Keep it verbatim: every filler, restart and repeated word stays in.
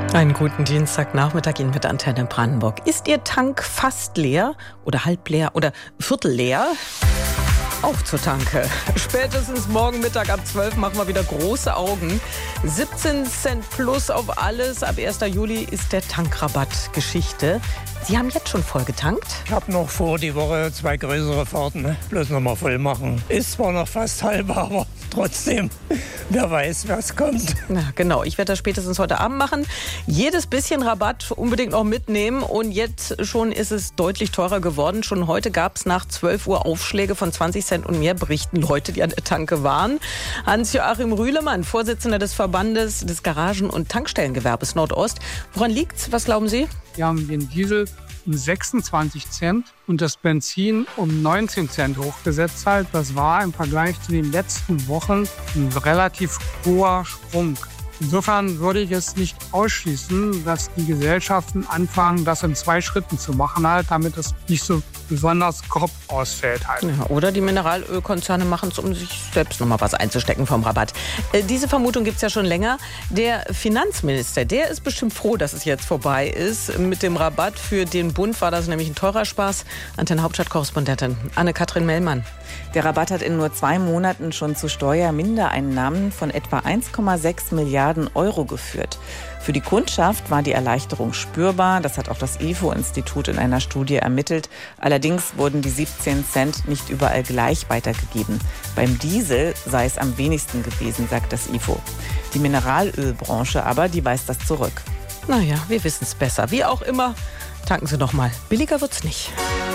Einen guten Dienstagnachmittag Ihnen mit Antenne Brandenburg. Ist Ihr Tank fast leer oder halb leer oder viertel leer? Auf zur Tanke. Spätestens morgen Mittag ab zwölf machen wir wieder große Augen. siebzehn Cent plus auf alles. Ab ersten Juli ist der Tankrabatt Geschichte. Sie haben jetzt schon voll getankt? Ich habe noch vor, die Woche zwei größere Fahrten, ne? Bloß noch mal voll machen. Ist zwar noch fast halb, aber trotzdem, wer weiß, was kommt. Na, genau, ich werde das spätestens heute Abend machen. Jedes bisschen Rabatt unbedingt noch mitnehmen. Und jetzt schon ist es deutlich teurer geworden. Schon heute gab es nach zwölf Uhr Aufschläge von zwanzig Cent und mehr, berichten Leute, die an der Tanke waren. Hans-Joachim Rühlemann, Vorsitzender des Verbandes des Garagen- und Tankstellengewerbes Nordost. Woran liegt's? Was glauben Sie? Wir haben den Diesel um sechsundzwanzig Cent und das Benzin um neunzehn Cent hochgesetzt. Halt. Das war im Vergleich zu den letzten Wochen ein relativ hoher Sprung. Insofern würde ich es nicht ausschließen, dass die Gesellschaften anfangen, das in zwei Schritten zu machen, halt, damit es nicht so besonders grob ausfällt. Halt. Ja, oder die Mineralölkonzerne machen es, um sich selbst noch mal was einzustecken vom Rabatt. Äh, diese Vermutung gibt es ja schon länger. Der Finanzminister, der ist bestimmt froh, dass es jetzt vorbei ist. Mit dem Rabatt für den Bund war das nämlich ein teurer Spaß. Antenne Hauptstadt-Korrespondentin Anne-Kathrin Mellmann. Der Rabatt hat in nur zwei Monaten schon zu Steuermindereinnahmen von etwa eins Komma sechs Milliarden Euro geführt. Für die Kundschaft war die Erleichterung spürbar. Das hat auch das I F O-Institut in einer Studie ermittelt. Allerdings wurden die siebzehn Cent nicht überall gleich weitergegeben. Beim Diesel sei es am wenigsten gewesen, sagt das I F O. Die Mineralölbranche aber, die weist das zurück. Naja, wir wissen es besser. Wie auch immer, tanken Sie noch mal. Billiger wird's nicht.